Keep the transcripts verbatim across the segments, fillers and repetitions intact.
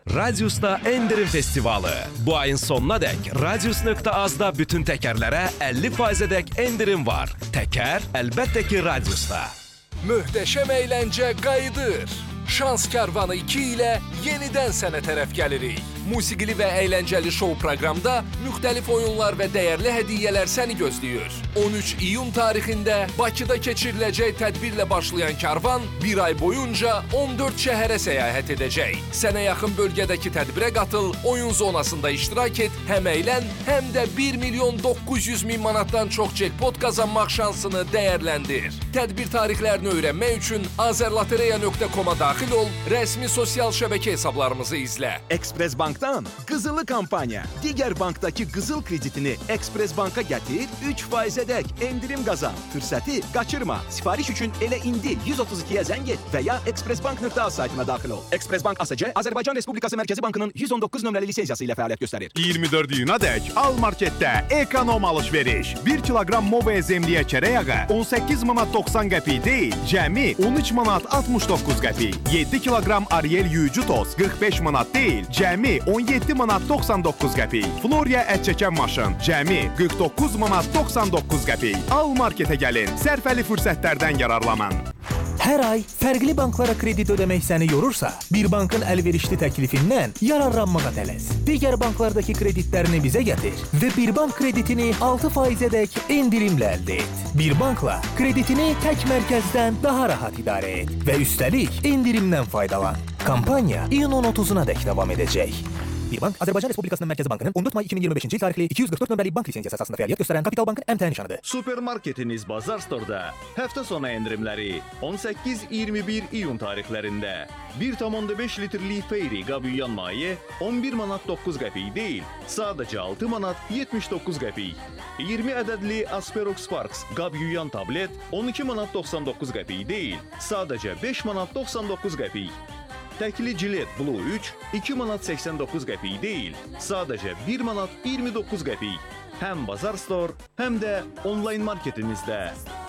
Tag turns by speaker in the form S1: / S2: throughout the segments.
S1: Radius'ta endirim festivalı. Bu ayın sonuna dek Radius nöqtə azda bütün təkərlərə əlli faizədək endirim var. Təkər əlbəttə ki Radius'ta.
S2: Möhtəşəm əyləncə qayıdır. Şans Kərvanı iki ilə yenidən sənə tərəf gəlirik. Musiqili və əyləncəli şou proqramda müxtəlif oyunlar və dəyərli hədiyyələr səni gözləyir. on üç iyun tarixində Bakıda keçiriləcək tədbirlə başlayan karvan bir ay boyunca on dörd şəhərə səyahət edəcək. Sənə yaxın bölgədəki tədbirə qatıl, oyun zonasında iştirak et, həm əylən, həm də bir milyon doqquz yüz min manatdan çox jackpot qazanmaq şansını dəyərləndir. Tədbir tarixlərini öyrənmək üçün azerlotereya nöqtə com-a daxil ol, rəsmi sosial şəbəkə hesablarımızı izlə.
S3: Express Bank'tan Qızılı kampanya. Digər bankdaki qızıl kreditini Express Bank'a gətir, üç faizədək endirim qazan. Fürsəti qaçırma. Sifariş üçün elə indi yüz otuz ikiyə zəng et və ya expressbank nöqtə az saytına daxil ol. Express Bank A S C, Azərbaycan Respublikası Mərkəzi Bankının yüz on doqquz nömrəli lisenziyası ilə fəaliyyət göstərir.
S4: iyirmi dörd iyuna dək Al Marketdə ekonom alış-veriş. bir kiloqram Movaya zemliyə çərək yağı on səkkiz manat doxsan qəpik deyil, cəmi on üç manat altmış doqquz qəpik. yeddi kiloqram Ariel yuyucu toz qırx beş manat deyil, cəmi on yeddi manat doxsan doqquz qəpik. Floria ət çəkən maşın, cəmi qırx doqquz manat doxsan doqquz qəpik. Al Marketə gəlin, sərfəli fürsətlərdən yararlanın.
S5: Hər ay fərqli banklara kredit ödəmək səni yorursa, bir bankın əlverişli təklifindən yararlanmağa tələs. Digər banklardakı kreditlərini bizə gətir və bir bank kreditini altı faizədək endirimlə əldə et. Bir bankla kreditini tək mərkəzdən daha rahat idarə et və üstəlik endirimdən faydalan. Kampanya iyunun otuzuna dək davam edəcək. Bir bank Azərbaycan Respublikasının Mərkəzi Bankının on dörd may iki min iyirmi beşinci il tarixli iki yüz qırx dörd nömrəli bank lisenziyası əsasında fəaliyyət göstərən Kapital Bankın M T nişanıdır.
S6: Supermarketiniz Bazar Store'da həftə sonu endirimləri on səkkiz iyirmi bir iyun tarixlərində bir tam onda beş litrlik Fairy qab yuyan maye on bir manat doqquz qəpik deyil, sadəcə altı manat yetmiş doqquz qəpik. iyirmi ədədli Asperox Sparks qab yuyan tablet on iki manat doxsan doqquz qəpik deyil, sadəcə beş manat doxsan doqquz qəpik. Təkli Gillette Blue üç iki manat səksən doqquz qəpik deyil, sadəcə bir manat iyirmi doqquz qəpik. Həm Bazar Store, həm də onlayn marketinizdə.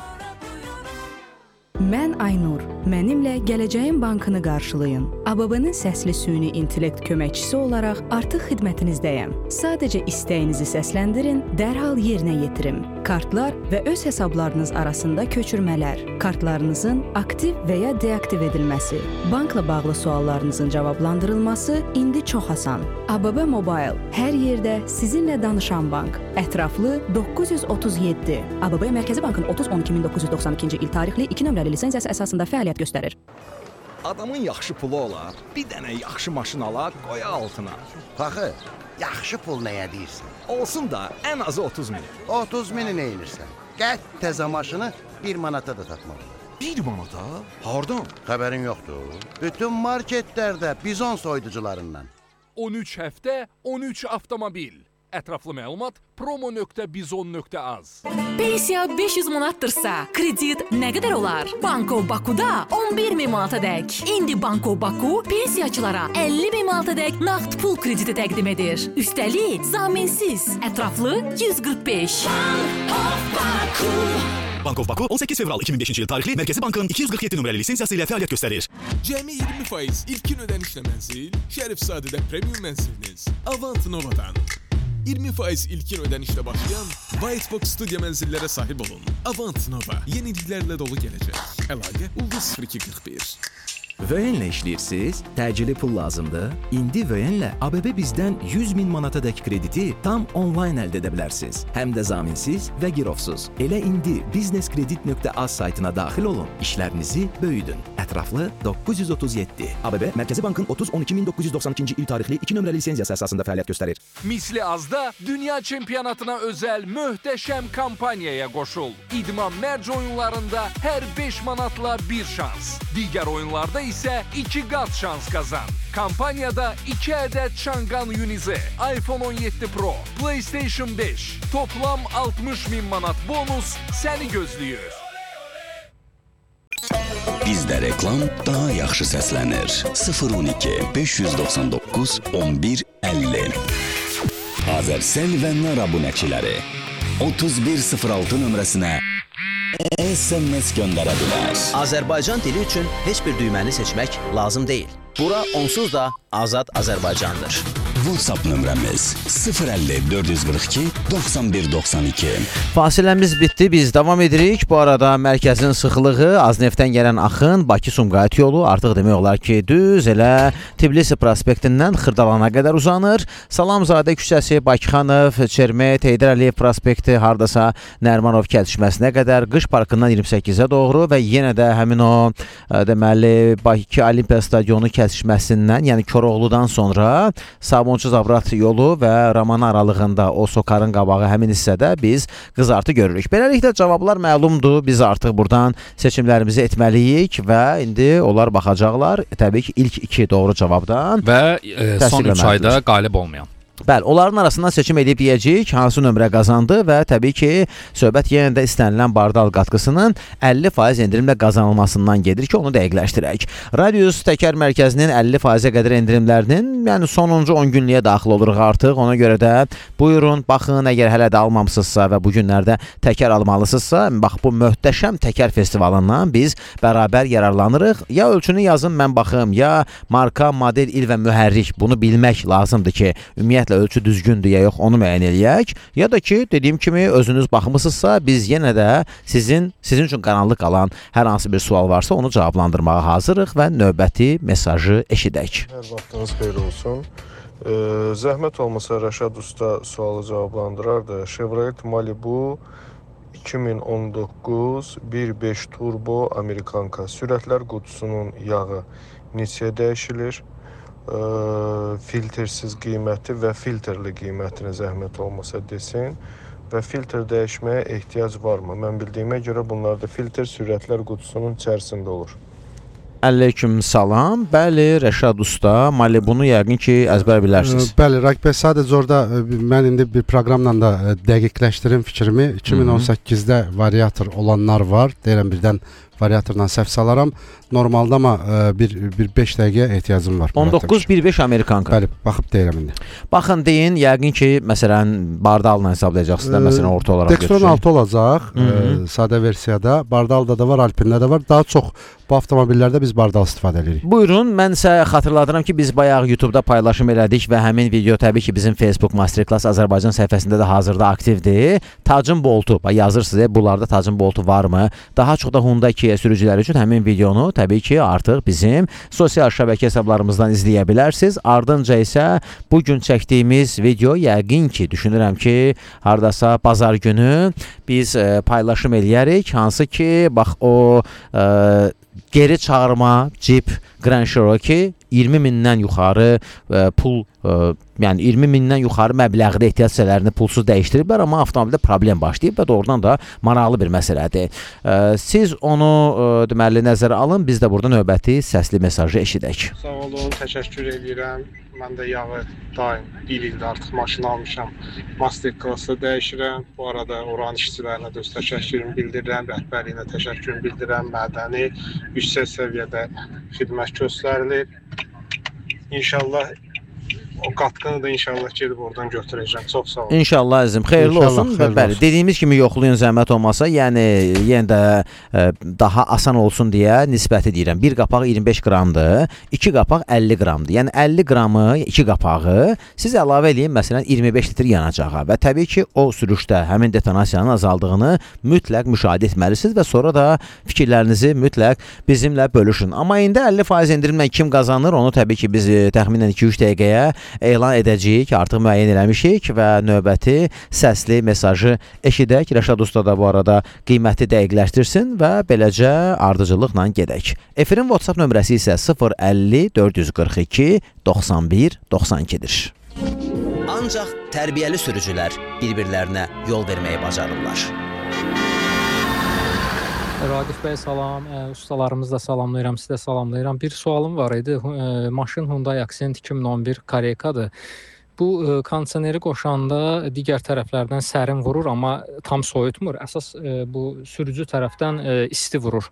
S7: Mən Aynur. Mənimlə Gələcəyin Bankını qarşılayın. A B B-nin səsli süni intellekt köməkçisi olaraq artıq xidmətinizdəyəm. Sadəcə istəyinizi səsləndirin, dərhal yerinə yetirim. Kartlar və öz hesablarınız arasında köçürmələr, kartlarınızın aktiv və ya deaktiv edilməsi, bankla bağlı suallarınızın cavablandırılması indi çox asan. A B B Mobile, hər yerdə sizinlə danışan bank. Ətraflı doqquz yüz otuz yeddi. A B B Mərkəzi Bankın otuz on iki min doqquz yüz doxsan ikinci il tarixli iki nömrəli lisenziyası əsasında fəaliyyət göstərir.
S3: Adamın yaxşı pulu olar, bir dənə yaxşı maşın alar, qoya altına.
S8: Paxı, yaxşı pul nəyə deyirsən?
S3: Olsun da ən azı otuz min.
S8: otuz mini nə edirsən? Qət təzə maşını bir manata da tapmaq.
S3: Bir manata? Hardan?
S8: Xəbərin yoxdur. Bütün marketlərdə bizon soyuducularından.
S2: on üç həftə, on üç avtomobil. Ətraflı məlumat promo nöqtə bizon nöqtə az.
S9: Pensiya beş yüz manattırsa, kredit nə qədər olar? Banko Baku'da on bir min manata dək. İndi Banko Baku pensiyaçılara əlli min manata dək nağd pul krediti təqdim edir. Üstəlik zaminsiz. Ətraflı yüz qırx beş. Banko Baku.
S10: Banko Baku on səkkiz fevral iki min beşinci il tarixli Mərkəzi Bankın iki yüz qırx yeddi nömrəli lisenziyası ilə fəaliyyət göstərir.
S11: Cəmi iyirmi faiz ilkin ödənişlə mənzil, Şərifzadədə premium mənziliniz Avant Nova'dan. iyirmi faiz ilkin ödənişlə başlayan White Box studiya mənzillərə sahib olun. Avant Nova yeniliklərlə dolu gələcək. Əlaqə ulduz sıfır iki qırx bir.
S12: Vöyenlə işləyirsiniz? Təcili pul lazımdır? İndi Vöyenlə A B B bizdən yüz min manata dək krediti tam onlayn əldə edə bilərsiniz. Həm də zaminsiz və girovsuz. Elə indi businesskredit nöqtə az saytına daxil olun. İşlərinizi böyüdün. Ətraflı doqquz yüz otuz yeddi. A B B Mərkəzi Bankın otuz on iki min doqquz yüz doxsan ikinci il tarixli iki nömrəli lisenziyası əsasında fəaliyyət göstərir.
S2: Misli azda dünya çempionatına özəl möhtəşəm kampaniyaya qoşul. İdman mərc oyunlarında hər beş manatla bir şans. Digər oyunlarda isə iki qat şans qazan. Kampaniyada iki ədəd Changan Unize, iPhone on yeddi Pro, PlayStation beş, toplam altmış min manat bonus səni gözləyir.
S13: Bizdə reklam daha yaxşı səslənir. sıfır on iki beş yüz doxsan doqquz on bir əlli. Azərsel və Nar abunəçiləri otuz bir sıfır altı nömrəsinə S M S göndərə bilər.
S14: Azərbaycan dili üçün heç bir düyməni seçmək lazım deyil. Bura onsuz da Azad Azərbaycandır.
S13: WhatsApp nömrəmiz sıfır əlli dörd yüz qırx iki doxsan bir doxsan iki.
S15: Fasiləmiz bitdi, biz davam edirik. Bu arada mərkəzin sıxlığı, Azneftdən gələn axın, Bakı-Sumqayıt yolu artıq demək olar ki, düz elə Tbilisi prospektindən Xırdalana qədər uzanır. Salamzadə küçəsi, Bakıxanov, Çermet, Heydər Əliyev prospekti, hardasa Nərmanov kəsişməsinə qədər, Qış parkından iyirmi səkkizə doğru və yenə də həmin o deməli Bakı Olimpiya stadionu kəsişməsindən, yəni Koroğludan sonra Sabunçu Zabrat yolu və Ramana aralığında o Sokarın qabağı həmin hissədə biz qızartı görürük. Beləliklə cavablar məlumdur. Biz artıq buradan seçimlərimizi etməliyik və indi onlar baxacaqlar. Təbii ki, ilk iki doğru cavabdan
S16: və e, son üç ayda qalib olmayan.
S15: Bəli, onların arasından seçim edib deyəcəyik hansı nömrə qazandı və təbii ki, söhbət yenə də istənilən bardal qatqısının əlli faiz endirimlə qazanılmasından gedir ki, onu dəqiqləşdirək. Radius Təkər Mərkəzinin əlli faizə qədər endirimlərinin, yəni sonuncu on günlüyə daxil oluruq artıq. Ona görə də buyurun, baxın, əgər hələ də almamısınızsa və bu günlərdə təkər almalısınızsa, bax bu möhtəşəm təkər festivalından biz bərabər yararlanırıq. Ya ölçünü yazın, mən baxım, ya marka, model, il və mühərrik, bunu bilmək lazımdır ki, ümumiyyətlə ölçü düzgündür ya yox, onu müəyyən eləyək. Ya da ki, dediyim kimi özünüz baxmısınızsa, biz yenə də sizin sizin üçün qaranlıq qalan hər hansı bir sual varsa onu cavablandırmağa hazırıq və növbəti mesajı eşidək.
S17: Hər vaxtınız xeyir olsun. Ee, zəhmət olmasa Rəşad Usta sualı cavablandırardı. Chevrolet Malibu iki min on doqquz bir beş turbo Amerikanka. Sürətlər qutusunun yağı neçəyə dəyişilir? Filtrsiz qiyməti və filtrli qiymətini zəhmət olmasa desin və filtr dəyişməyə ehtiyac varmı? Mən bildiyimə görə bunlarda filtr sürətlər qutusunun içərisində olur.
S15: Əleyküm salam. Bəli, Rəşad Usta, Malibunu yəqin ki, əzbər bilərsiniz.
S18: Bəli, Rəqbə, sadəcə orada mən indi bir proqramla da dəqiqləşdirim fikrimi. iki min on səkkizdə variator olanlar var. Deyirəm birdən variatorla səhv salaram. Normalda amma bir, bir beş dəqiqəyə ehtiyacım var.
S15: on doqquz bir beş Amerikanka.
S18: Bəli, baxıb deyirəm indi.
S15: Baxın, deyin, yəqin ki, məsələn, bardalla hesablayacaqsınız da, məsələn, orta olaraq götürəcək.
S18: Dextron altı olacaq, e, sadə versiyada. Bardalda da var, Alpində də var. Daha çox bu avtomobillərdə biz bardal istifadə edirik.
S15: Buyurun, mən sizə xatırladıram ki, biz bayaq YouTube-da paylaşım elədik və həmin video təbii ki, bizim Facebook Masterclass Azərbaycan səhifəsində də hazırda aktivdir. Tacın boltu, yazırsınız, bunlarda tacın boltu varmı? Daha çox da Hyundai Kia sürücüləri üçün həmin videonu təbii ki, artıq bizim sosial şəbəkə hesablarımızdan izləyə bilərsiniz. Ardınca isə bugün çəkdiyimiz video yəqin ki, düşünürəm ki, hardasa bazar günü biz e, paylaşım eləyərik. Hansı ki, bax o e, geri çağırma Jeep Grand Cherokee iyirmi mindən yuxarı e, pul, e, yəni iyirmi mindən yuxarı məbləğdə ehtiyac hissələrini pulsuz dəyişdiriblər, amma avtomobildə problem başlayıb və doğrudan da maraqlı bir məsələdir. E, siz onu e, deməli nəzərə alın, biz də burada növbəti səsli mesajı eşidək.
S19: Sağ olun, təşəkkür edirəm. Mən də yağı daim bir ildə artıq maşın almışam. Masterclass-da dəyişirəm. Bu arada oranın işçilərinə də öz təşəkkürümü bildirirəm, rəhbərliyinə təşəkkürümü bildirirəm. Mədəni, yüksək səviyyədə xidmət göstərilir. İnşallah o qatqını da inşallah gedib oradan götürəcəm. Çox sağ olun.
S15: İnşallah əzizim, xeyirli inşallah, olsun. Xeyirli bəli, olsun. Dediyimiz kimi yoxlayın zəhmət olmasa, yəni yenə də e, daha asan olsun deyə nisbəti deyirəm. Bir qapaq iyirmi beş qramdır, iki qapaq əlli qramdır. Yəni əlli qramı, iki qapağı siz əlavə eləyin məsələn iyirmi beş litr yanacağa və təbii ki, o sürüşdə həmin detonasiyanın azaldığını mütləq müşahidə etməlisiniz və sonra da fikirlərinizi mütləq bizimlə bölüşün. Amma indi əlli faiz endirimlə kim qazanır, onu təbii ki, biz e, təxminən iki üç dəqiqəyə elan edəcəyik, artıq müəyyən eləmişik və növbəti səsli mesajı eşidək. Rəşad Usta da bu arada qiyməti dəqiqləşdirsin və beləcə ardıcıllıqla gedək. Efirin WhatsApp nömrəsi isə sıfır əlli dörd yüz qırx iki doxsan bir doxsan ikidir.
S14: Ancaq tərbiyəli sürücülər bir-birlərinə yol verməyi bacarırlar.
S20: Radif bəy salam, ə, ustalarımızı da salamlayıram, sizə də salamlayıram. Bir sualım var idi. Ə, maşın Hyundai Accent iki min on bir Karekadır. Bu ə, kondisioneri qoşanda digər tərəflərdən sərin vurur, amma tam soyutmur. Əsas ə, bu sürücü tərəfdən ə, isti vurur.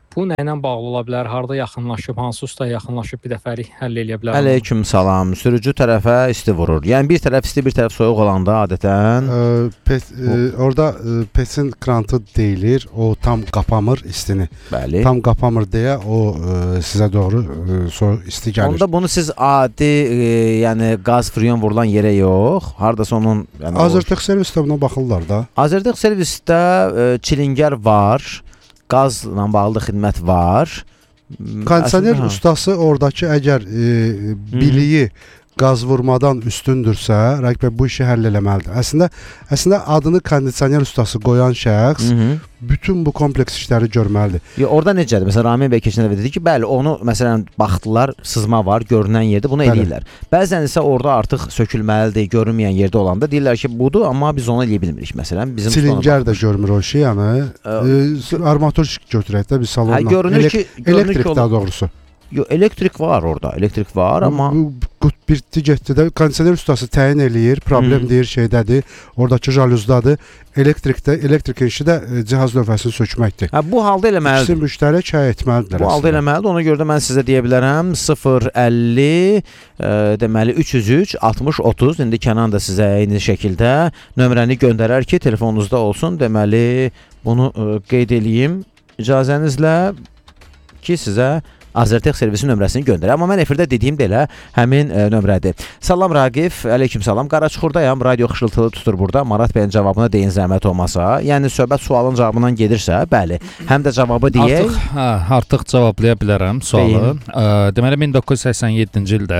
S20: Bu nə ilə bağlı ola bilər? Harda yaxınlaşıb, hansı ustaya yaxınlaşıb bir dəfəlik həll edə bilər?
S15: Əleyküm salam. Sürücü tərəfə isti vurur. Yəni bir tərəf isti, bir tərəf soyuq olanda adətən
S18: e, pet, e, orada e, petin krantı deyilir. O tam qapamır istini.
S15: Bəli.
S18: Tam qapamır deyə o e, sizə doğru e, soyuq isti gəlir.
S15: Onda bunu siz adi e, yəni qaz freon vurulan yerə yox, hardasa onun yəni
S18: Azertech servisdə buna baxırlar da.
S15: Azertech servisdə e, çilingər var. Qazla bağlı xidmət var.
S18: Kondisioner ustası oradakı əgər e, biliyi qaz vurmadan üstündürsə, rəqibə bu işi həll eləməlidir. Əslində, əslində adını kondisioner ustası qoyan şəxs Hı -hı. bütün bu kompleks işləri görməlidir.
S15: Ya orada necədir? Məsələn, Ramin bəy keçən dəfə dedi ki, bəli, onu məsələn baxdılar, sızma var, görünən yerdə bunu bəli. eləyirlər. Bəzən isə orada artıq sökülməlidir, görünməyən yerdə olanda deyirlər ki, budur, amma biz onu eləyə bilmirik məsələn. Bizim
S18: silingər də görmür o şey, yəni e, armatur götürək də bir salondan.
S15: Hə, görünür
S18: Elek
S15: ki,
S18: elektrik
S15: görünür
S18: daha doğrusu.
S15: Yo, elektrik var orada, elektrik var, amma
S18: bu bitdi getdi də kondisioner ustası təyin eləyir, problem hmm. deyir şeydədir, oradakı jaluzdadır. Elektrikdə, elektrik işi də e, cihaz lövhəsini sökməkdir.
S15: Hə, bu halda eləməlidir.
S18: İkisi müştərək həll etməlidir.
S15: Bu halda eləməlidir. Ona görə də mən sizə deyə bilərəm sıfır əlli e, deməli üç yüz üç altmış otuz. İndi Kənan da sizə eyni şəkildə nömrəni göndərər ki, telefonunuzda olsun. Deməli bunu e, qeyd eləyim icazənizlə ki, sizə Azertech servisi nömrəsini göndərək. Amma mən efirdə dediyim də elə həmin e, nömrədir. Salam Raqif, aleyküm salam. Qaraçuxurdayam, radio xışıltılı tutur burada. Marat bəyin cavabına deyin zəhmət olmasa. Yəni söhbət sualın cavabından gedirsə, bəli. Həm də cavabı deyək.
S16: Artıq, hə, artıq cavablaya bilərəm sualı. E, deməli min doqquz yüz səksən yeddinci ildə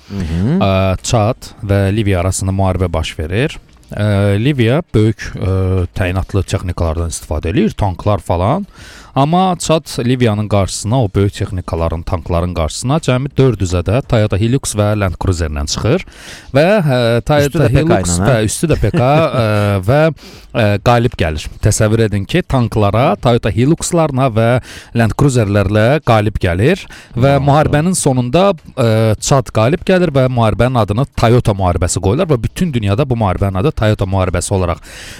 S16: e, Çad və Liviya arasında müharibə baş verir. E, Liviya böyük e, təyinatlı texnikalardan istifadə edir, tanklar falan. Amma Çad Liviyanın qarşısına, o böyük texnikaların, tankların qarşısına cəmi dörd yüz ədəd Toyota Hilux və Land Cruiser-lə çıxır və ə, Toyota Hilux və üstü də P K ə, və ə, qalib gəlir. Təsəvvür edin ki, tanklara, Toyota Hilux-larla və Land Cruiser-lərlə qalib gəlir və müharibənin sonunda ə, Çad qalib gəlir və müharibənin adını Toyota müharibəsi qoyurlar və bütün dünyada bu müharibənin adı Toyota müharibəsi olaraq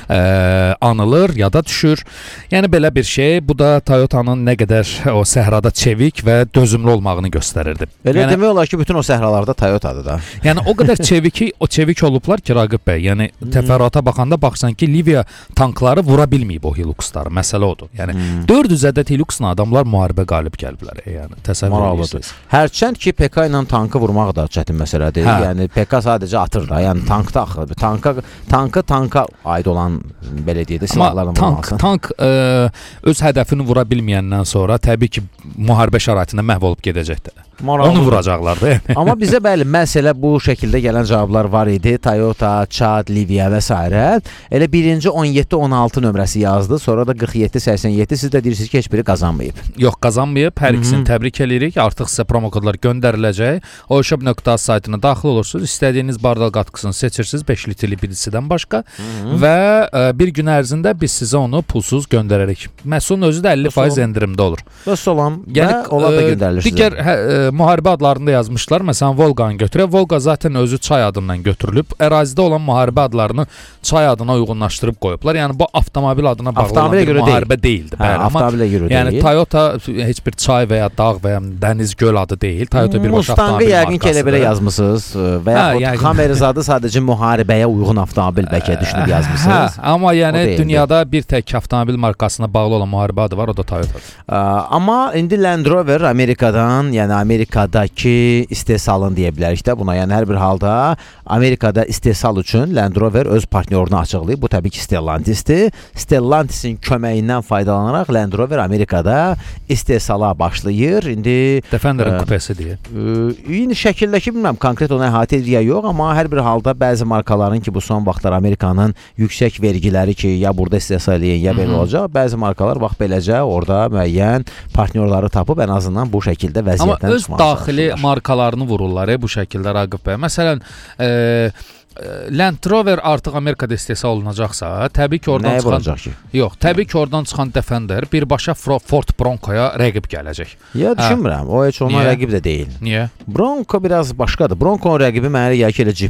S16: ə, anılır, yada düşür. Yəni belə bir şey, bu da Toyota'nın nə qədər o səhrada çevik və dözümlü olmağını göstərirdi.
S15: Elə
S16: yəni,
S15: demək olar ki, bütün o səhralarda Toyota'dır da.
S16: Yəni o qədər çeviki, o çevik olublar ki, Raqib bəy. Yəni hmm. təfərrüata baxanda baxsan ki, Liviya tankları vura bilməyib o Hilux-ları. Məsələ odur. Yəni hmm. dörd yüz ədəd Hilux-la adamlar müharibə qalib gəliblər. Yəni təsəvvür edirsiniz.
S15: Hərçənd ki, P K ilə tankı vurmaq da çətin məsələdir. Hə. Yəni P K sadəcə atır da. Yəni tankda axı, tanka tankı tanka aid olan belə deyək də silahlarla vurmaq.
S16: Tank ə, öz hədəfini vura bilməyəndən sonra təbii ki, müharibə şəraitində məhv olub gedəcəkdir. Maraqlı. Onu vuracaqlar da.
S15: Amma bizə bəli, məsələ bu şəkildə gələn cavablar var idi. Toyota, Çad, Liviya və s. Elə birinci on yeddi on altı nömrəsi yazdı. Sonra da qırx yeddi səksən yeddi. Siz də deyirsiniz ki, heç biri qazanmayıb.
S16: Yox, qazanmayıb. Hər ikisini təbrik edirik. Artıq sizə promo kodlar göndəriləcək. oyshop nöqtə az saytına daxil olursunuz. İstədiyiniz bardal qatkısını seçirsiniz. beş litrli birisidən başqa. Hı -hı. Və ə, bir gün ərzində biz sizə onu pulsuz göndərərik. Məhsulun özü də əlli faiz endirimdə olur.
S15: Və salam. Yəni, onlar da göndərilir sizə.
S16: Digər hə, müharibə adlarında yazmışlar. Məsələn, Volqanı götürək. Volqa zaten özü çay adından götürülüb. Ərazidə olan müharibə adlarını çay adına uyğunlaşdırıb qoyublar. Yəni bu avtomobil adına bağlı olan bir müharibə deyildi.
S15: Hə, avtomobilə görə deyil.
S16: Yəni Toyota heç bir çay və ya dağ və ya dəniz göl adı deyil. Toyota birbaşa avtomobil markasıdır.
S15: Mustangı yəqin ki, elə belə yazmısınız və ya Xamerizadı sadəcə müharibəyə uyğun avtomobil bəlkə düşünüb yazmısınız.
S16: Hə, amma yəni dünyada bir tək avtomobil markasına bağlı olan müharibə adı var, o da Toyotadır.
S15: Amma indi Land Rover Amerikadan, yəni Amerikadakı istehsalını deyə bilərik də buna. Yəni hər bir halda Amerikada istehsal üçün Land Rover öz partnyorunu açıqlayıb. Bu təbii ki, Stellantisdir. Stellantisin köməyindən faydalanaraq Land Rover Amerikada istehsala başlayır. İndi
S16: Defender'ın kupesi deyə.
S15: İndi şəkildəki bilmirəm konkret onu əhatə edir ya yox, amma hər bir halda bəzi markaların ki, bu son vaxtlar Amerikanın yüksək vergiləri ki, ya burada istehsal edin, ya belə olacaq. Bəzi markalar bax beləcə orada müəyyən partnyorları tapıb ən azından bu şəkildə vəziyyətdən çıxmaq.
S16: Amma öz daxili markalarını vururlar e, bu şəkildə Raqib bəy. Məsələn, e, Land Rover artıq Amerikada istehsal olunacaqsa, təbii ki, oradan
S15: Nəyə
S16: çıxan
S15: vuracaq ki?
S16: Yox, təbii ki, oradan çıxan Defender birbaşa Ford Bronco'ya rəqib gələcək.
S15: Ya düşünmürəm, o heç ona rəqib də deyil.
S16: Niyə?
S15: Bronco biraz başqadır. Bronco'nun rəqibi mənə gəlir ki, elə Jeepdir.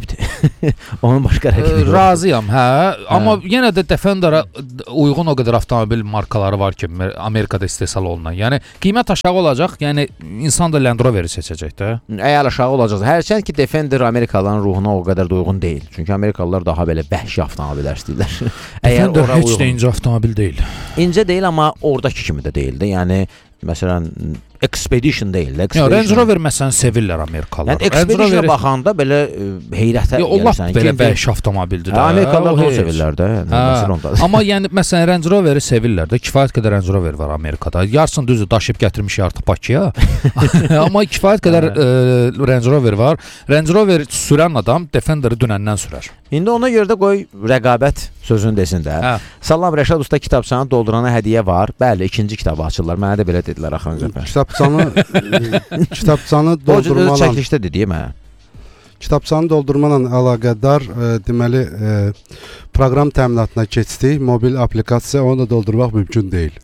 S15: Onun başqa rəqibi yoxdur.
S16: Razıyam, hə. Amma yenə də Defender'a uyğun o qədər avtomobil markaları var ki, Amerikada istehsal olunan. Yəni qiymət aşağı olacaq, yəni insan da Land Rover-i seçəcək də.
S15: Əgər aşağı olacaq. Hərçənd ki, Defender Amerikalıların ruhuna o qədər də uyğun deyil. Çünki Amerikalılar daha belə vəhşi avtomobillər istəyirlər.
S16: Defender heç də incə avtomobil deyil.
S15: İncə deyil, amma oradakı kimi də deyildi. Yəni məsələn Expedition deyil.
S16: Expedition. Ya, Range Rover məsələn sevirlər Amerikalılar.
S15: Yəni Expedition'a baxanda belə e, heyrətə
S16: gəlirsən. O lap belə vəhşi avtomobildir də.
S15: Amerikalılar da sevirlər də. Yəni,
S16: amma yəni məsələn Range Rover-i sevirlər də. Kifayət qədər Range Rover var Amerikada. Yarısını düzdür daşıyıb gətirmişik artıq Bakıya. Amma kifayət qədər e, Range Rover var. Range Rover sürən adam Defender-i dünəndən sürər.
S15: İndi ona görə də qoy rəqabət sözünü desin də. Hə. Salam Rəşad usta kitabçanı doldurana hədiyyə var. Bəli, ikinci kitabı açırlar. Mənə də belə dedilər axırıncı dəfə.
S18: Kitabçanı kitabçanı doldurmalan
S15: çəkilişdə dedi mənə.
S18: Kitabçanı doldurmanla əlaqədar e, deməli e, proqram təminatına keçdik. Mobil aplikasiya onu da doldurmaq mümkün deyil.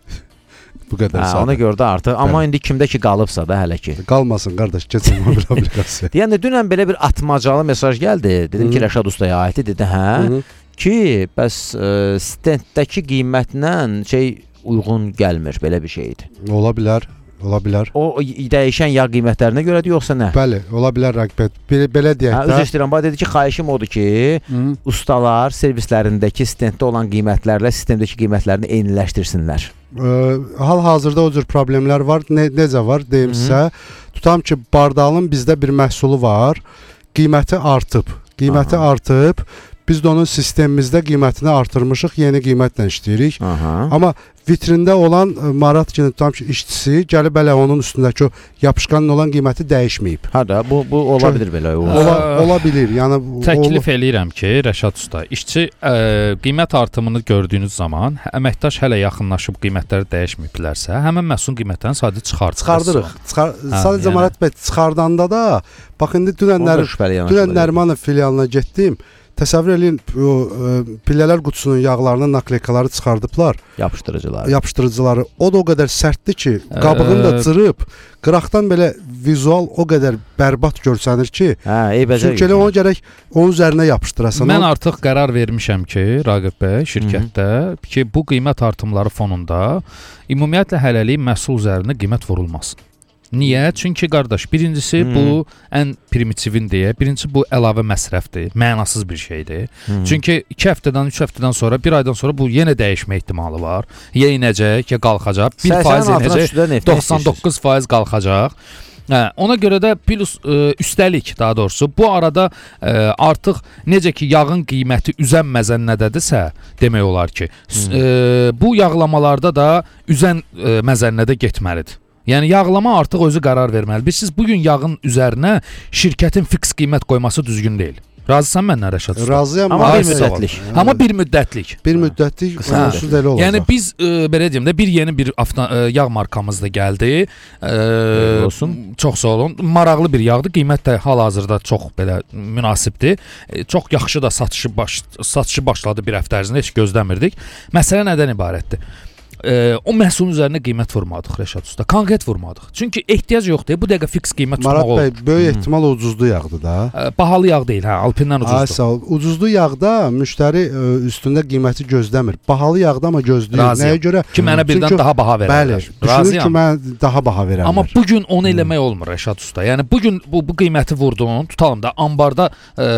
S18: Bu qədər
S15: sadə. Ona görə də artıq. Amma indi kimdə ki qalıbsa da hələ ki.
S18: Qalmasın qardaş, keçin mobil aplikasiya.
S15: Yəni dünən belə bir atmacalı mesaj gəldi. Dedim Hı. ki, Rəşad ustaya aiddir. Dedi, hə? Hı. Ki, bəs e, stendləki qiymətlə şey uyğun gəlmir, belə bir şeydir.
S18: Ola bilər. Ola bilər.
S15: O dəyişən yağ qiymətlərinə görədir yoxsa nə?
S18: Bəli, ola bilər rəqabət. Belə, belə deyək də.
S15: Üzr istəyirəm, bax dedi ki, xahişim odur ki, Hı. ustalar servislərindəki stenddə olan qiymətlərlə sistemdəki qiymətlərini eyniləşdirsinlər.
S18: Hal-hazırda o cür problemlər var. Ne, necə var deyimsə, tutam ki, bardalın bizdə bir məhsulu var. Qiyməti artıb. Qiyməti Aha. artıb. Biz də onun sistemimizdə qiymətini artırmışıq, yeni qiymətlə işləyirik. Aha. Amma vitrində olan Marat kimi tutam ki, işçisi gəlib elə onun üstündəki o yapışqanın olan qiyməti dəyişməyib.
S15: Hə də, bu, bu ola bilir belə.
S18: Ola, ola bilir. Yəni,
S16: təklif eləyirəm ki, Rəşad usta, işçi ə, qiymət artımını gördüyünüz zaman, əməkdaş hələ yaxınlaşıb qiymətləri dəyişməyiblərsə, həmin məhsulun qiymətlərini sadə çıxardırıq.
S18: Çıxardırıq. Çıxar, hə, sadəcə yəni. Marat bəy, çıxardanda da, bax indi dünənlər, dünən Nərimanov filialına getdim. Təsəvvür eləyin, o pillələr qutusunun yağlarını, nakleykaları çıxardıblar.
S15: Yapışdırıcıları.
S18: Yapışdırıcıları. O da o qədər sərtdir ki, qabığını da cırıb, qıraqdan belə vizual o qədər bərbad görsənir ki,
S15: hə, eybəcər.
S18: Çünki elə ona gərək onun üzərinə yapışdırasan.
S16: Mən artıq qərar vermişəm ki, Raqib bəy, şirkətdə Hı-hı. ki, bu qiymət artımları fonunda ümumiyyətlə hələlik məhsul üzərinə qiymət vurulmasın. Niyə? Çünki qardaş, birincisi hmm. bu ən primitivin deyə, birincisi bu əlavə məsrəfdir, mənasız bir şeydir. Hmm. Çünki iki həftədən, üç həftədən sonra, bir aydan sonra bu yenə dəyişmə ehtimalı var. Ya inəcək, ya qalxacaq. bir faiz inəcək, doxsan doqquz faiz qalxacaq. Hə, ona görə də plus ə, üstəlik, daha doğrusu, bu arada ə, artıq necə ki yağın qiyməti üzən məzənnədədirsə, demək olar ki, hmm. ə, bu yağlamalarda da üzən ə, məzənnədə getməlidir. Yəni yağlama artıq özü qərar verməlidir. Siz bugün yağın üzərinə şirkətin fiks qiymət qoyması düzgün deyil. Razısan məndən Rəşad usta?
S18: Razıyam.
S15: Amma bir müddətlik.
S16: Amma bir müddətlik.
S18: Bir müddətlik onsuz da elə olacaq.
S16: Yəni biz e, belə deyim də bir yeni bir avto, e, yağ markamız da gəldi. E,
S15: olsun.
S16: Çox sağ olun. Maraqlı bir yağdır. Qiymət də hal-hazırda çox belə münasibdir. E, çox yaxşı da satışı baş satışı başladı bir həftə ərzində, heç gözləmirdik. Məsələ nədən ibarətdir? Ee, o məhsulun üzərinə qiymət vurmadıq Rəşad usta. Konkret vurmadıq. Çünki ehtiyac yoxdur. Bu dəqiqə fiks qiymət tutmaq olur.
S18: Marat bəy, böyük ehtimal ucuzlu yağdır da.
S16: Ee, bahalı yağ deyil, hə, Alpindən ucuzdur.
S18: Ay sağ ol. Ucuzlu yağda müştəri ə, üstündə qiyməti gözləmir. Bahalı yağda amma gözləyir.
S16: Razıyam.
S18: Nəyə görə?
S16: Ki mənə birdən
S18: Çünki,
S16: daha baha verərlər.
S18: Bəli. Düşünür ki, mən daha baha verərlər.
S16: Amma bu gün onu eləmək olmur Rəşad usta. Yəni bu gün bu, bu qiyməti vurdun, tutalım da ambarda ə,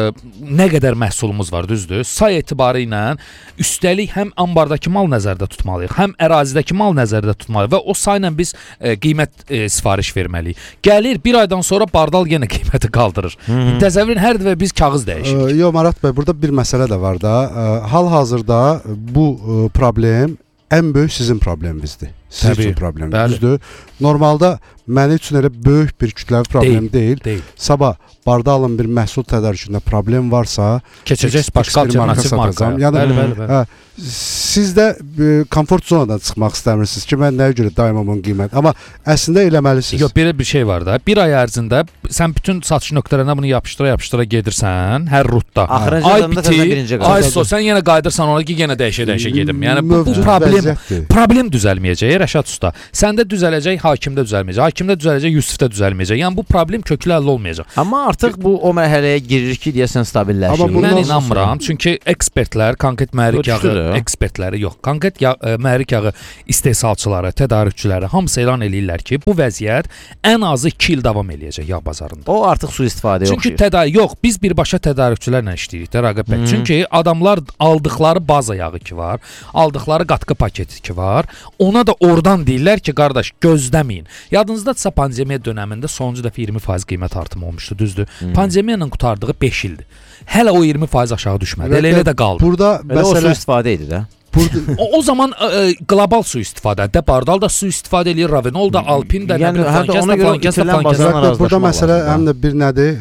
S16: nə qədər məhsulumuz var, düzdür? Say etibarı ilə üstəlik həm ambardakı mal nəzərdə tutmalıyıq, həm ərazidəki mal nəzərdə tutmalıyıq və o sayla biz e, qiymət e, sifariş verməliyik. Gəlir bir aydan sonra bardal yenə qiyməti qaldırır. Təsəvvürün hər dəfə biz kağız dəyişirik.
S18: Yox Marat bəy, burada bir məsələ də var da. Hal-hazırda bu e, problem ən böyük sizin probleminizdir. Sizin
S16: Təbii,
S18: üçün probleminizdir. Normalda mənim üçün elə böyük bir kütləvi problem deyil.
S16: deyil. deyil.
S18: Sabah bardalın bir məhsul tədarükündə problem varsa,
S16: keçəcək başqa alternativ markaya.
S18: Yəni, bəli, bəli, bəli. Hə, siz də e, komfort zonadan çıxmaq istəmirsiniz ki, mən nəyə görə daima bunun qiymət. Amma əslində eləməlisiniz.
S16: Yox, belə bir şey var da. Bir ay ərzində sən bütün satış nöqtələrində bunu yapışdıra-yapışdıra gedirsən, hər rutda. Ay biti, ay so, sən yenə qayıdırsan ona ki, yenə dəyişə-dəyişə gedim. Yəni bu, bu problem, problem düzəlməyəcək Rəşad usta. Səndə düzələcək, hakimdə düzəlməyəcək. Hakimdə düzələcək, Yusifdə düzəlməyəcək. Yəni bu problem köklü həll olmayacaq.
S15: Amma artıq bu o mərhələyə girir ki, deyəsən stabilləşir.
S16: Amma mən inanmıram. Çünki ekspertlər, konkret mühərrik yağı ekspertləri yox. Konkret yağ, mühərrik yağı istehsalçıları, tədarükçüləri hamısı elan eləyirlər ki, bu vəziyyət ən azı iki il davam eləyəcək yağ bazarında.
S15: O artıq sui-istifadə yox.
S16: Çünki tədarük yox, biz birbaşa tədarükçülərlə işləyirik də Raqib bəy. Çünki adamlar aldıqları baza yağı ki var, aldıqları qatqı paketi ki var, ona da oradan deyirlər ki, qardaş, gözləməyin. Yadınızdadsa pandemiya dövründə sonuncu dəfə iyirmi faiz qiymət artımı olmuşdu, düzdür? Hmm. Pandemiya ilə qurtardığı beş ildir. Hələ o iyirmi faiz aşağı düşmədi. Elə elə də qaldı.
S18: Burada
S15: məsələ o istifadə idi də.
S16: o, o zaman ə, qlobal sui-istifadə də Bardal da sui-istifadə eləyir, Ravenol da, Alpin də,
S15: yəni,
S16: Flankes də, Flankes də, Flankes
S18: də. Burada məsələ həm də bir nədir?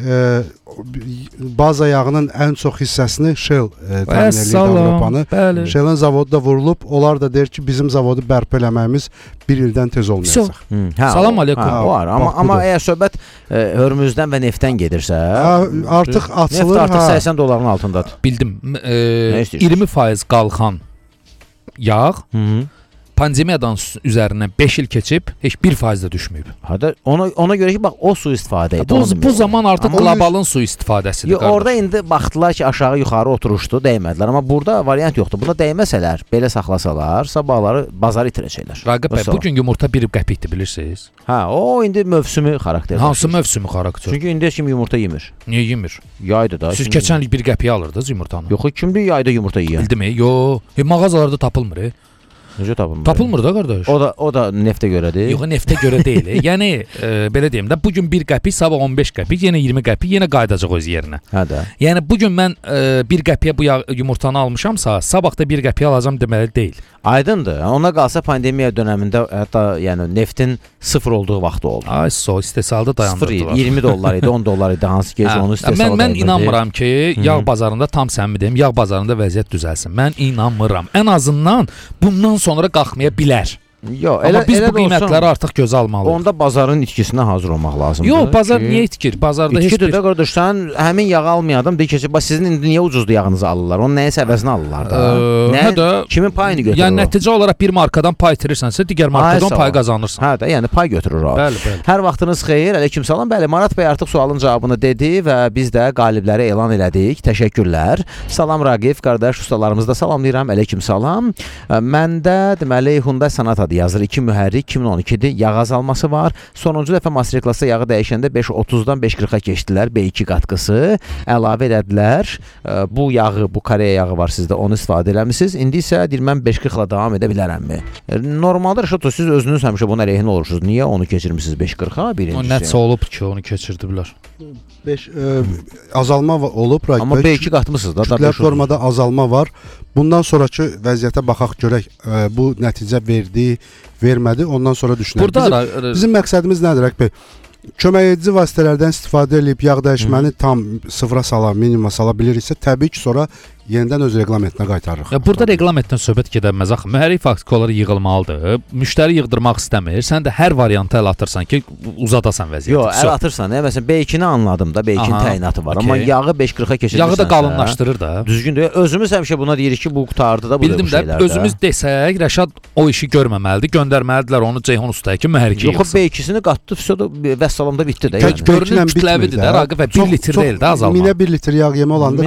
S18: E, baza yağının ən çox hissəsini Shell e, təmin edir Avropanı. Shell'in zavodu da vurulub. Onlar da deyir ki, bizim zavodu bərpa eləməyimiz bir ildən tez olmayacaq.
S15: Hə,
S16: Salam aleykum.
S15: Hə, var. Amma, amma əgər söhbət e, Hörmüzdən və neftdən gedirsə,
S18: hə, artıq açılır.
S15: Neft artıq səksən dolların altındadır.
S16: Bildim. E, iyirmi faiz qalxan yağ Hı -hı. pandemiyadan üzərindən beş il keçib heç bir faiz də düşməyib.
S15: Hə, ona ona görə ki, bax o sui-istifadə idi.
S16: Bu, bu zaman artıq amma qlobalın sui-istifadəsidir.
S15: Yo, orada indi baxdılar ki, aşağı yuxarı oturuşdu, dəymədilər. Amma burada variant yoxdur. Buna dəyməsələr, belə saxlasalar, sabahları bazarı itirəcəklər.
S16: Raqib bəy, bu gün yumurta bir qəpikdir, bilirsiniz?
S15: Hə, o indi mövsümü xarakter.
S16: Hansı mövsümü xarakter?
S15: Çünki indi heç kim yumurta yemir.
S16: Niyə yemir?
S15: Yaydı da.
S16: Siz keçən il bir qəpiyə alırdınız yumurtanı.
S15: Yox, kimdir yayda yumurta yeyən?
S16: Bildimi? Yo, e, mağazalarda tapılmır. E.
S15: Necə tapılmır?
S16: Tapılmır da qardaş.
S15: O da o da neftə görədir.
S16: Yox, neftə görə deyil. Yəni e, belə deyim də, bu gün bir qəpik, sabah on beş qəpik, yenə iyirmi qəpik, yenə qayıdacaq öz yerinə.
S15: Hə də.
S16: Yəni bu gün mən e, bir qəpiyə bu yağ, yumurtanı almışamsa, sabah da bir qəpiyə alacağam deməli deyil.
S15: Aydındır. Ona qalsa pandemiya dövründə hətta yəni neftin sıfır olduğu vaxt oldu.
S16: Ay, so istehsalda dayandırdılar.
S15: iyirmi dollar idi, on dollar idi, hansı ki onu istehsalda.
S16: Mən mən inanmıram ki, yağ bazarında tam səmimi deyim, yağ bazarında vəziyyət düzəlsin. Mən inanmıram. Ən azından bundan sonra qalxmaya bilər.
S15: Yo,
S16: elə,
S15: amma
S16: biz
S15: elə
S16: bu qiymətləri artıq gözə almalıyıq.
S15: Onda bazarın itkisinə hazır olmaq lazımdır.
S16: Yox, bazar ki, niyə itkir? Bazarda heç
S15: bir... İtkidir də qardaş, sən həmin yağı almayan adam deyir ki, bax sizin indi niyə ucuzlu yağınızı alırlar? Onun nəyə səbəbini alırlar da?
S16: Ee,
S15: nə?
S16: Hə də,
S15: kimin payını götürür?
S16: Yəni nəticə olaraq bir markadan pay itirirsənsə, digər markadan pay qazanırsan.
S15: Hə də, yəni pay götürür o.
S16: Bəli, bəli.
S15: Hər vaxtınız xeyir. Aleykümsalam. Bəli, Marat bəy artıq sualın cavabını dedi və biz də qalibləri elan elədik. Təşəkkürlər. Salam Raqif qardaş, ustalarımızı da salamlayıram. Aleykümsalam. Məndə deməli Hyundai Sonata yazır. iki mühərrik iki min on ikidir. Yağ azalması var. Sonuncu dəfə Masterclass-da yağı dəyişəndə beş otuzdan beş qırxa keçdilər. B iki qatqısı əlavə elədilər. Bu yağı, bu Koreya yağı var sizdə. Onu istifadə eləmisiniz. İndi isə deyir mən beş qırxla davam edə bilərəmmi? Normalda Rəşad, siz özünüz həmişə buna rehin olursunuz. Niyə onu keçirmisiniz beş qırxa?
S16: O nəsə olub ki, onu keçirdiblər.
S18: beş e, azalma olub Raqib.
S15: Amma B iki qatmısınız da.
S18: Kütləvi formada azalma var. Bundan sonrakı vəziyyətə baxaq görək, e, bu nəticə verdi, vermədi, ondan sonra düşünək. Bizim, bizim məqsədimiz nədir Raqib bəy? Kömək edici vasitələrdən istifadə edib yağ dəyişməni Hı. tam sıfıra sala, minimuma sala biliriksə, təbii ki, sonra yenidən öz reqlamentinə qaytarırıq.
S16: Ya burada reqlamentdən söhbət gedə bilməz axı. Mühərrik faktikaları yığılmalıdır. Müştəri yığdırmaq istəmir. Sən də hər variantı əl atırsan ki, uzadasan vəziyyəti.
S15: Yox, əl atırsan. Ya, məsələn, B ikini anladım da, B ikinin təyinatı var. Okay. Amma yağı beş qırxa keçirirsən.
S16: Yağı da qalınlaşdırır da.
S15: Düzgündür. Özümüz həmişə buna deyirik ki, bu qutardı da bu
S16: Bildim də,
S15: şeylərdə.
S16: özümüz desək, Rəşad o işi görməməlidir. Göndərməlidirlər onu Ceyhun ustaya ki, mühərriki yığsın.
S15: Yox, B ikisini qatdı, vəssalamda bitdi də.
S18: Tək
S16: görünür kütləvidir də, Raqib və bir litr deyil də azalma.
S18: Minə bir litr yağ yemə olanda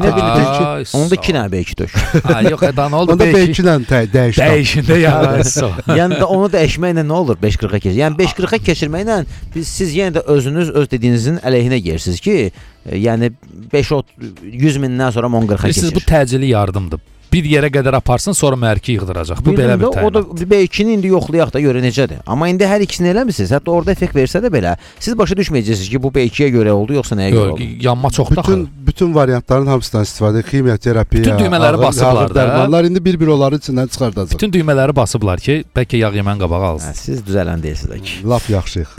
S15: onda iki dənə B iki dök.
S16: Ha, yox, daha nə oldu?
S18: Onda B iki ilə dəyişdi.
S16: Dəyişində yəni.
S15: Yəni onu dəyişməklə nə olur beş qırxa keçir? Yəni beş qırxa keçirməklə biz siz yenə də özünüz öz dediyinizin əleyhinə gedirsiniz ki, yəni beş yüz mindən sonra on qırxa keçir.
S16: Siz bu təcili yardımdır. Bir yerə qədər aparsın, sonra mərki yığdıracaq. Bu belə bir təyinat.
S15: O da B ikini indi yoxlayaq da görə necədir. Amma indi hər ikisini eləmisiniz. Hətta orada effekt versə də belə, siz başa düşməyəcəksiniz ki, bu B ikiyə görə oldu, yoxsa nəyə görə oldu.
S16: Yanma çoxdur.
S18: Bütün bütün variantların hamısından istifadə, kimya terapiya,
S16: bütün düymələri basıblar da.
S18: Dərmanlar indi bir-bir onların içindən çıxardacaq.
S16: Bütün düymələri basıblar ki, bəlkə yağ yemən qabağı alsın.
S15: Hə, siz düzələn deyilsiniz ki.
S18: Lap yaxşıyıq.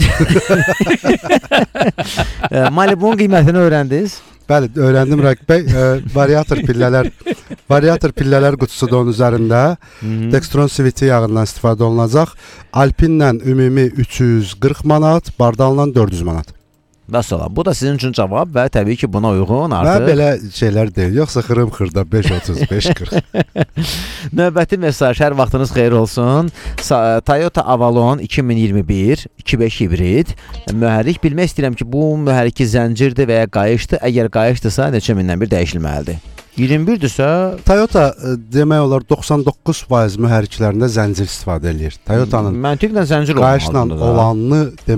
S15: Malibunun qiymətini öyrəndiniz?
S18: Bəli, öyrəndim Raqib bəy. E, variator pillələr, variator pillələr qutusu da onun üzərində. Dextron Sviti yağından istifadə olunacaq. Alpinlə ümumi üç yüz qırx manat, Bardalla dörd yüz manat.
S15: Vəssalam. Bu da sizin üçün cavab və təbii ki, buna uyğun
S18: Və
S15: artıq
S18: belə şeylər deyil, yoxsa xırım-xırda beş otuz beş qırx.
S15: Növbəti mesaj, hər vaxtınız xeyir olsun. Sa- Toyota Avalon iki min iyirmi bir iki beş hibrid. Mühərrik bilmək istəyirəm ki, bu mühərriki zəncirdir və ya qayışdır. Əgər qayışdırsa neçə mindən bir dəyişilməlidir? iyirmi birdirsə,
S18: Toyota e, demək olar doxsan doqquz faiz mühərriklərində zəncir istifadə eləyir. Toyota'nın
S15: məntiqlə zəncir
S18: qayışla
S15: olmalıdır da.
S18: olanını demək